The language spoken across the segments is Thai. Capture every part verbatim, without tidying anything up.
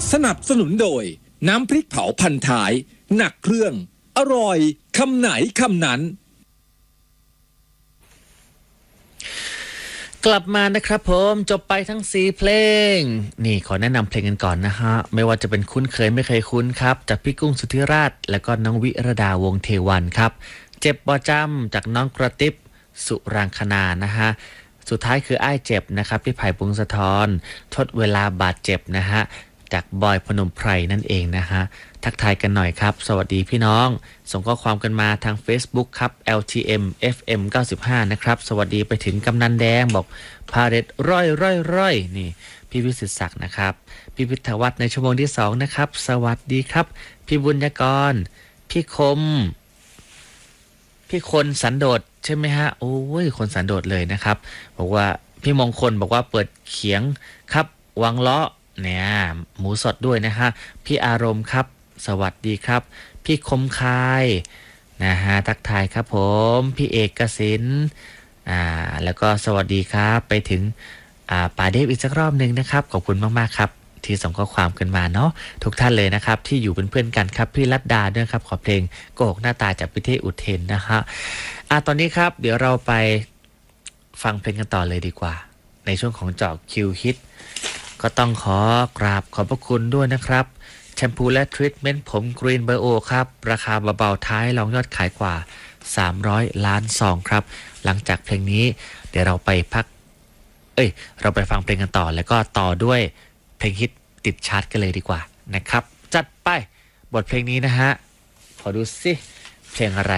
สนับสนุนโดยน้ำพริกเผาพันท้ายหนักเครื่องอร่อยคำไหนคำนั้นกลับมานะครับผมจบไปทั้งสี่เพลงนี่ขอแนะนำเพลงกันก่อนนะฮะไม่ว่าจะเป็นคุ้นเคยไม่เคยคุ้นครับจากพี่กุ้งสุธิราชและก็น้องวิรดาวงเทวันครับเจ็บบ่จำจากน้องกระติบสุรางคณานะฮะสุดท้ายคืออ้ายเจ็บนะครับพี่ไผ่พงศธรทดเวลาบาดเจ็บนะฮะจากบอยพนมไพรนั่นเองนะฮะทักทายกันหน่อยครับสวัสดีพี่น้องส่งข้อความกันมาทาง Facebook ครับ แอล ที เอ็ม เอฟ เอ็ม เก้าสิบห้านะครับสวัสดีไปถึงกำนันแดงบอกพาเรตร้อยร้อยร้อยนี่พี่วิสิตศักดิ์นะครับพี่วิทยวัฒน์ในชั่วโมงที่สองนะครับสวัสดีครับพี่บุญยกรพี่คมพี่คนสันโดษใช่ไหมฮะโอ้ยคนสันโดษเลยนะครับบอกว่าพี่มงคลบอกว่าเปิดเขียงครับวังเลาะเนี่ยหมูสดด้วยนะฮะพี่อารมณ์ครับสวัสดีครับพี่คมคายนะฮะทักทายครับผมพี่เอกสินอ่าแล้วก็สวัสดีครับไปถึงอ่าป่าเดฟอีกสักรอบหนึ่งนะครับขอบคุณมากๆครับที่ส่งข้อความกันมาเนาะทุกท่านเลยนะครับที่อยู่เป็นเพื่อนกันครับพี่รัตดาด้วยครับขอเพลงโกหกหน้าตาจากพิเทศอุเทนนะฮะอ่ะตอนนี้ครับเดี๋ยวเราไปฟังเพลงกันต่อเลยดีกว่าในช่วงของเจาะคิวฮิตก็ต้องขอกราบขอบพระคุณด้วยนะครับแชมพูและทรีทเมนต์ผมกรีนไบโอครับราคาเบาๆท้ายรองยอดขายกว่าสามร้อยล้านซองครับหลังจากเพลงนี้เดี๋ยวเราไปพักเอ้ยเราไปฟังเพลงกันต่อแล้วก็ต่อด้วยเพลงฮิตติดชาร์ตกันเลยดีกว่านะครับจัดไปบทเพลงนี้นะฮะขอดูสิเพลงอะไร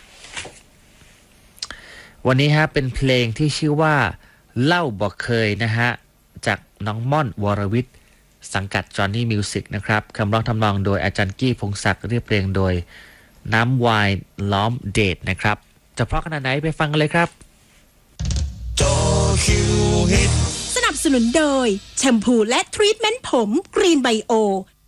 วันนี้ฮะเป็นเพลงที่ชื่อว่าเล่าบอกเคยนะฮะจากน้องม่อนวรวิทย์สังกัด Johnny Music นะครับคำร้องทำนองโดยอาจารย์กี้พงศักดิ์เรียบเรียงโดยน้ำวายล้อมเดชนะครับจะเพราะขนาดไหนไปฟังกันเลยครับจอคิวฮิตสนับสนุนโดยแชมพูและทรีทเมนต์ผมกรีนไบโอ